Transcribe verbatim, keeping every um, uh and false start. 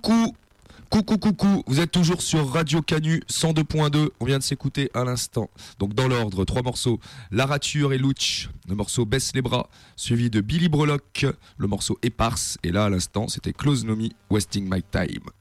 coucou. Coucou, coucou, vous êtes toujours sur Radio Canu cent deux point deux. On vient de s'écouter à l'instant. Donc, dans l'ordre, trois morceaux. La Rature et Louch, le morceau Baisse les bras, suivi de Billy Breloque, le morceau Éparse. Et là, à l'instant, c'était Close Nomi, Wasting My Time.